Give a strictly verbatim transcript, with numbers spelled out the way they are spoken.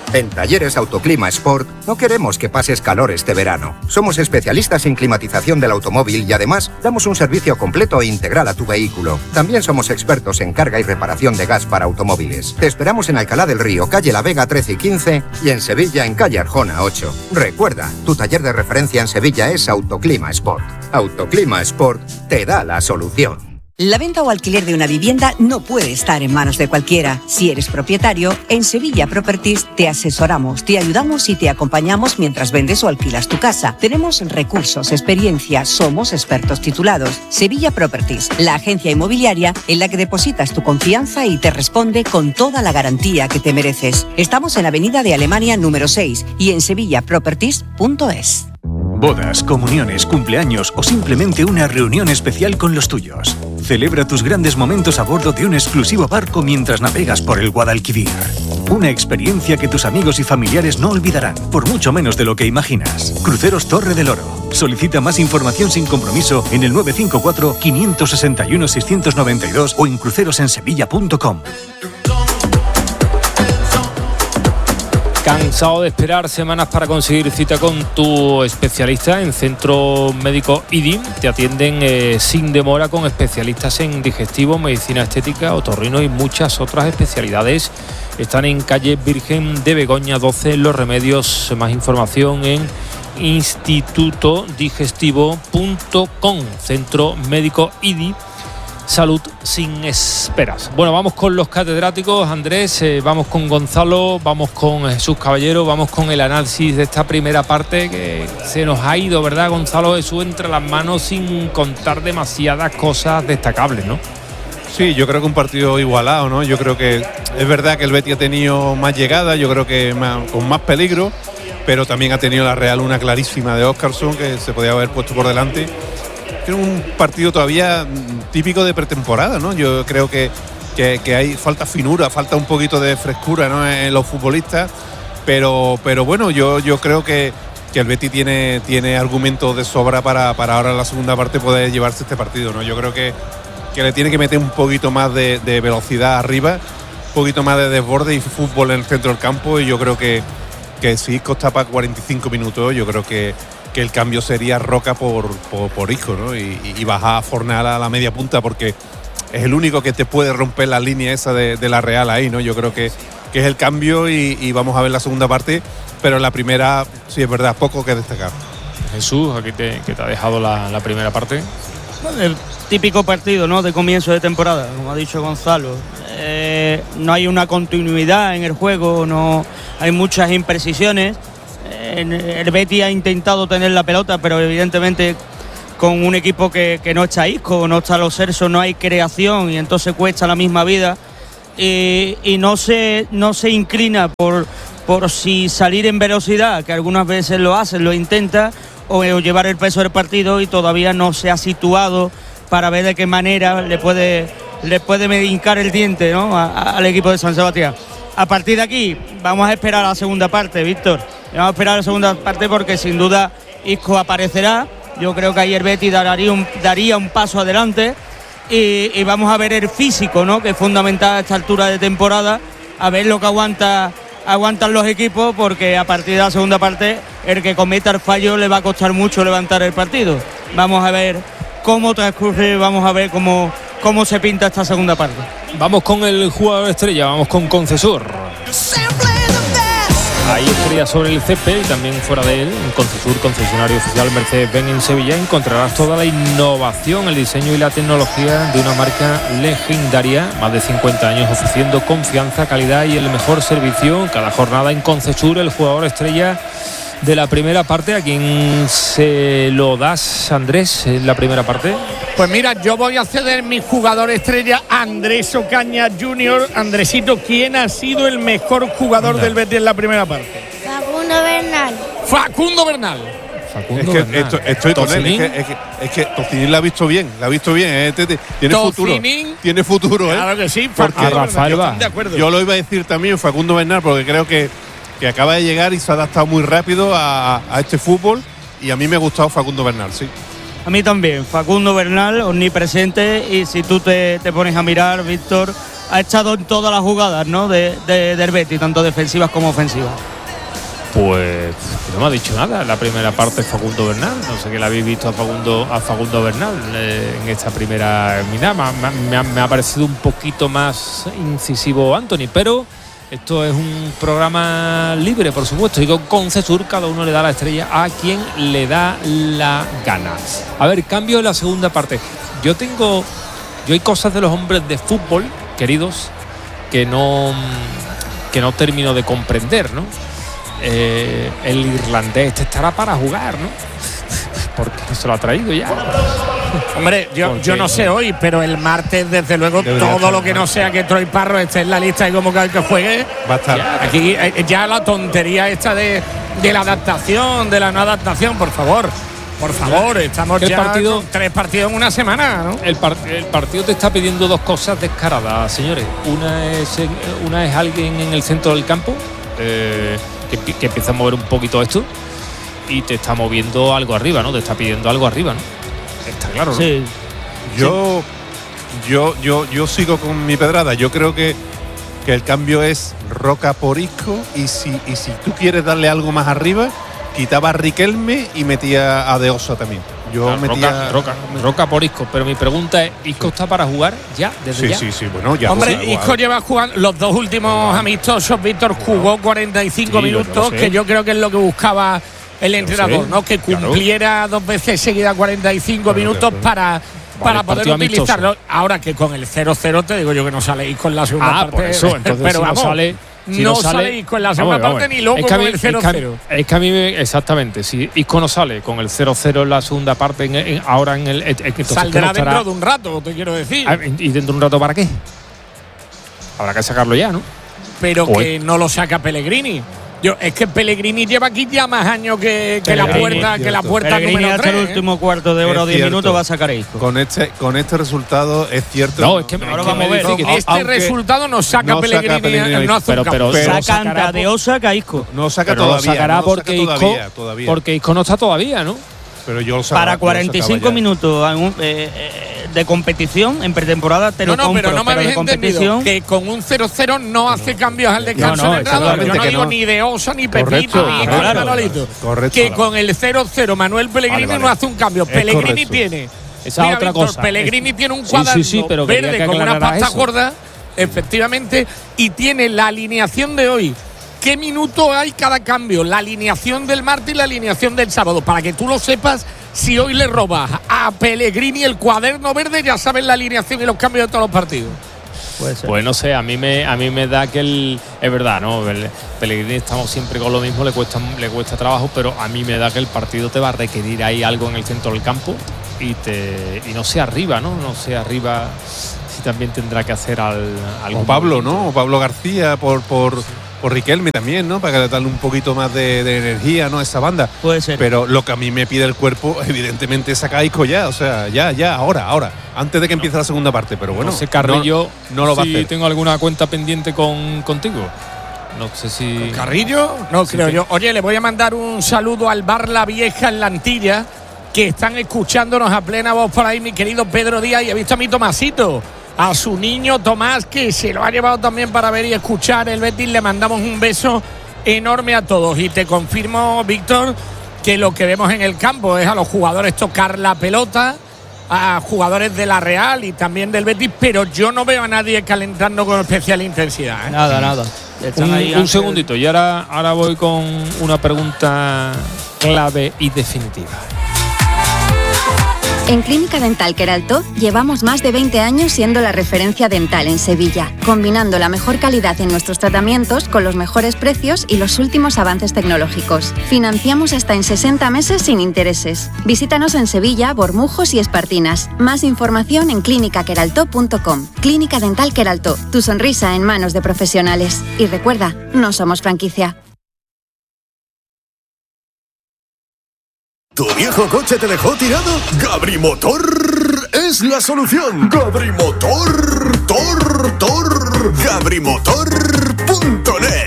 En Talleres Autoclima Sport no queremos que pases calor este verano. Somos especialistas en climatización del automóvil y además damos un servicio completo e integral a tu vehículo. También somos expertos en carga y reparación de gas para automóviles. Te esperamos en Alcalá del Río, calle La Vega trece y quince y en Sevilla en calle Arjona ocho. Recuerda, tu taller de referencia en Sevilla es Autoclima Sport. Autoclima Sport te da la solución. La venta o alquiler de una vivienda no puede estar en manos de cualquiera. Si eres propietario, en Sevilla Properties te asesoramos, te ayudamos y te acompañamos mientras vendes o alquilas tu casa. Tenemos recursos, experiencia, somos expertos titulados. Sevilla Properties, la agencia inmobiliaria en la que depositas tu confianza y te responde con toda la garantía que te mereces. Estamos en Avenida de Alemania número seis y en sevilla properties punto es. Bodas, comuniones, cumpleaños o simplemente una reunión especial con los tuyos. Celebra tus grandes momentos a bordo de un exclusivo barco mientras navegas por el Guadalquivir. Una experiencia que tus amigos y familiares no olvidarán, por mucho menos de lo que imaginas. Cruceros Torre del Oro. Solicita más información sin compromiso en el nueve cinco cuatro, cinco seis uno, seis nueve dos o en crucerosensevilla punto com. ¿Cansado de esperar semanas para conseguir cita con tu especialista? En Centro Médico I D I te atienden eh, sin demora con especialistas en digestivo, medicina estética, otorrino y muchas otras especialidades. Están en calle Virgen de Begoña doce, Los Remedios. Más información en instituto digestivo punto com. Centro Médico I D I. Salud sin esperas. Bueno, vamos con los catedráticos, Andrés, eh, vamos con Gonzalo, vamos con Jesús Caballero, vamos con el análisis de esta primera parte que se nos ha ido, ¿verdad, Gonzalo Jesús, entre las manos sin contar demasiadas cosas destacables, ¿no? Sí, yo creo que un partido igualado, ¿no? Yo creo que es verdad que el Betis ha tenido más llegada, yo creo que más, con más peligro, pero también ha tenido la Real una clarísima de Óscarson que se podía haber puesto por delante. Es un partido todavía típico de pretemporada, ¿no? Yo creo que, que, que hay falta finura, falta un poquito de frescura, ¿no?, en los futbolistas, pero, pero bueno, yo, yo creo que, que el Betis tiene, tiene argumentos de sobra para, para ahora en la segunda parte poder llevarse este partido, ¿no? Yo creo que, que le tiene que meter un poquito más de, de velocidad arriba, un poquito más de desborde y fútbol en el centro del campo, y yo creo que, que si Isco está para cuarenta y cinco minutos, yo creo que que el cambio sería Roca por, por, por Isco, ¿no? Y, y bajar a Fornal a la media punta, porque es el único que te puede romper la línea esa de, de la Real ahí, ¿no? Yo creo que, que es el cambio y, y vamos a ver la segunda parte, pero en la primera, sí, es verdad, poco que destacar. Jesús, aquí te, que te ha dejado la, la primera parte. Bueno, el típico partido, ¿no?, de comienzo de temporada, como ha dicho Gonzalo. Eh, no hay una continuidad en el juego, no hay muchas imprecisiones. El Betis ha intentado tener la pelota, pero evidentemente con un equipo que, que no está Isco, no está Lo Celso, no hay creación y entonces cuesta la misma vida y, y no se no se inclina por, por si salir en velocidad, que algunas veces lo hace, lo intenta, o, o llevar el peso del partido, y todavía no se ha situado para ver de qué manera le puede, le puede hincar el diente, ¿no?, a, a, al equipo de San Sebastián. A partir de aquí vamos a esperar a la segunda parte, Víctor. Vamos a esperar a la segunda parte porque sin duda Isco aparecerá. Yo creo que ayer Betis daría un, daría un paso adelante y, y vamos a ver el físico, ¿no?, que es fundamental a esta altura de temporada, a ver lo que aguanta, aguantan los equipos, porque a partir de la segunda parte el que cometa el fallo le va a costar mucho levantar el partido. Vamos a ver cómo transcurre, vamos a ver cómo, cómo se pinta esta segunda parte. Vamos con el jugador estrella, vamos con Concesur. Hay estrellas sobre el césped y también fuera de él. En Concesur, concesionario oficial Mercedes-Benz en Sevilla, encontrarás toda la innovación, el diseño y la tecnología de una marca legendaria. Más de cincuenta años ofreciendo confianza, calidad y el mejor servicio. Cada jornada en Concesur, el jugador estrella de la primera parte. ¿A quién se lo das, Andrés, en la primera parte? Pues mira, yo voy a ceder mi jugador estrella a Andrés Ocaña junior Andresito, ¿quién ha sido el mejor jugador no. del Betis en la primera parte? Facundo Bernal. Facundo Bernal. Facundo es que Bernal. esto, estoy con él. Es que, es que, es que Tocinín la ha visto bien, la ha visto bien. ¿eh? Tiene Tocinín, futuro. Tiene futuro, ¿eh? Claro que sí. Porque a Rafael yo, va. De acuerdo. Yo lo iba a decir también Facundo Bernal, porque creo que, que acaba de llegar y se ha adaptado muy rápido a, a este fútbol, y a mí me ha gustado Facundo Bernal, sí. A mí también, Facundo Bernal, omnipresente, y si tú te, te pones a mirar, Víctor, ha estado en todas las jugadas, ¿no? De, de, del Betis, tanto defensivas como ofensivas. Pues no me ha dicho nada la primera parte Facundo Bernal. No sé qué le habéis visto a Facundo, a Facundo Bernal eh, en esta primera mitad. Me, me, me ha parecido un poquito más incisivo Anthony, pero esto es un programa libre, por supuesto, y con, con Cesur cada uno le da la estrella a quien le da la gana. A ver, cambio en la segunda parte. Yo tengo, yo hay cosas de los hombres de fútbol, queridos, que no, que no termino de comprender, ¿no? Eh, el irlandés este estará para jugar, ¿no? Porque se lo ha traído ya. Hombre, yo, yo no sé hoy, pero el martes, desde luego, Debería todo lo que no sea que Troy Parro esté en la lista y como que, que juegue, va a estar. Ya, aquí ya la tontería esta de, de la adaptación, de la no adaptación, por favor. Por favor, estamos ya partido, con tres partidos en una semana, ¿no? El, par, el partido te está pidiendo dos cosas descaradas, señores. Una es, una es alguien en el centro del campo, eh, que, que empieza a mover un poquito esto, y te está moviendo algo arriba, ¿no? Te está pidiendo algo arriba, ¿no? Está claro, ¿no? Sí. Yo, sí. yo, yo, yo sigo con mi pedrada. Yo creo que, que el cambio es Roca por Isco, y si, y si tú quieres darle algo más arriba, quitaba a Riquelme y metía a De Osa también. Yo claro, metía Roca, Roca, Roca por Isco, pero mi pregunta es, ¿Isco está para jugar ya? Desde sí, ya? sí, sí, bueno, ya. Hombre, juega, Isco lleva jugando los dos últimos no, amistosos, Víctor jugó cuarenta y cinco sí, minutos, yo que yo creo que es lo que buscaba el entrenador, ¿no? Que cumpliera claro. dos veces seguidas cuarenta y cinco claro, minutos claro. para vale, para poder utilizarlo. Amistoso. Ahora que con el cero cero te digo yo que no sale Isco en la segunda ah, parte. Por eso, entonces pero si vamos, no sale Si no, no sale, sale Isco en la segunda vamos, parte vamos. ni loco es que a mí, con el cero cero. Es que, es que a mí, me, exactamente, si Isco no sale con el cero cero en la segunda parte, en, en, ahora en el. Es que Saldrá no estará, dentro de un rato, te quiero decir. ¿Y dentro de un rato para qué? Habrá que sacarlo ya, ¿no? Pero o que es. no lo saca Pellegrini. Yo, es que Pellegrini lleva aquí ya más años que, que la puerta, que la puerta Pellegrini número hasta tres, el último ¿eh? cuarto de hora o diez minutos va a sacar a Isco. Con este, con este resultado es cierto. No, es que ahora vamos a ver. Este resultado nos saca no Pellegrini, saca Pellegrini no hace pero, pero, pero saca de Osa que a Isco. No saca pero todavía. Lo sacará no porque saca Isco, todavía, todavía. porque Isco no está todavía, ¿no? Pero yo lo sacaba, para cuarenta y cinco minutos eh, eh, de competición en pretemporada te no, lo no, compro, pero no me pero habéis entendido que con un cero cero no hace cambios al descanso no, no, del entrenador. Yo no digo no. ni de Osa ni Pepito correcto, ni claro, Manolito. Correcto. Que con el cero cero Manuel Pellegrini vale, vale. no hace un cambio. Es Pellegrini correcto. tiene esa mira, otra Víctor, cosa. Pellegrini es, tiene un cuaderno sí, sí, sí, pero verde con una pasta eso. gorda, efectivamente, y tiene la alineación de hoy. ¿Qué minuto hay cada cambio? La alineación del martes y la alineación del sábado. Para que tú lo sepas, si hoy le robas a Pellegrini el cuaderno verde, ya sabes la alineación y los cambios de todos los partidos. Pues no sé, a mí me a mí me da que el es verdad, ¿no? El Pellegrini estamos siempre con lo mismo, le cuesta le cuesta trabajo, pero a mí me da que el partido te va a requerir ahí algo en el centro del campo y te y no sé arriba, ¿no? No sé arriba si también tendrá que hacer al algo. O Pablo, ¿no? O Pablo García por por sí. por Riquelme también, ¿no? Para darle un poquito más de, de energía, ¿no? A esa banda. Puede ser. Pero lo que a mí me pide el cuerpo, evidentemente, es sacar a Isco ya. O sea, ya, ya, ahora, ahora. Antes de que empiece la segunda parte. Pero bueno, no sé, Carrillo, no, no lo va si a hacer. Tengo alguna cuenta pendiente con contigo. No sé si. ¿Carrillo? No sí, creo que... yo. Oye, le voy a mandar un saludo al Bar La Vieja en la Antilla, que están escuchándonos a plena voz por ahí, mi querido Pedro Díaz, y he visto a mi Tomasito. A su niño Tomás, que se lo ha llevado también para ver y escuchar el Betis. Le mandamos un beso enorme a todos. Y te confirmo, Víctor, que lo que vemos en el campo es a los jugadores tocar la pelota, a jugadores de la Real y también del Betis, pero yo no veo a nadie calentando con especial intensidad, ¿eh? Nada, nada. Un, un antes... segundito, y ahora, ahora voy con una pregunta clave y definitiva. En Clínica Dental Queraltó llevamos más de veinte años siendo la referencia dental en Sevilla, combinando la mejor calidad en nuestros tratamientos con los mejores precios y los últimos avances tecnológicos. Financiamos hasta en sesenta meses sin intereses. Visítanos en Sevilla, Bormujos y Espartinas. Más información en clínica queraltó punto com. Clínica Dental Queraltó, tu sonrisa en manos de profesionales. Y recuerda, no somos franquicia. ¿Tu viejo coche te dejó tirado? Gabrimotor es la solución. Gabrimotor, tor, tor. Gabrimotor